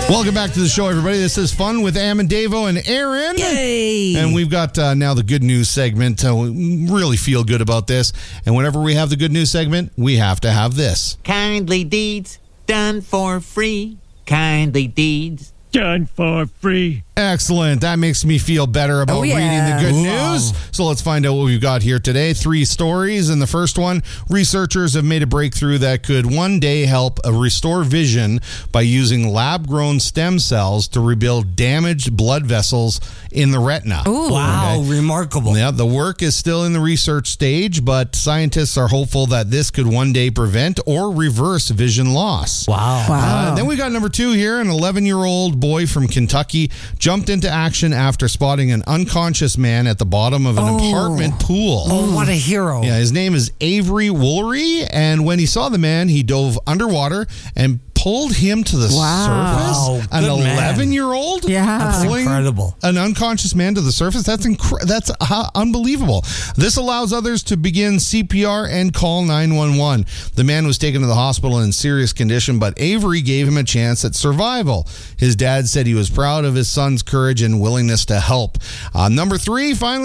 Welcome back to the show, everybody. This is Fun with Am and Davo and Aaron. Yay! And we've got now the good news segment. We really feel good about this. And whenever we have the good news segment, we have to have this. Kindly deeds done for free. Kindly deeds Done for free. Excellent. That makes me feel better about reading the good news. So let's find out what we've got here today. 3 stories. In the first one, researchers have made a breakthrough that could one day help restore vision by using lab-grown stem cells to rebuild damaged blood vessels in the retina. Ooh. Wow, remarkable. Yeah, the work is still in the research stage, but scientists are hopeful that this could one day prevent or reverse vision loss. Wow. Then we got number 2 here. An 11-year-old boy from Kentucky jumped into action after spotting an unconscious man at the bottom of an apartment pool. Oh, what a hero. Yeah, his name is Avery Woolery, and when he saw the man, he dove underwater and pulled him to the surface. Wow, An good man. 11-year-old? Yeah. That's incredible. An unconscious man to the surface? That's unbelievable. This allows others to begin CPR and call 911. The man was taken to the hospital in serious condition, but Avery gave him a chance at survival. His dad said he was proud of his son's courage and willingness to help. Number 3, finally,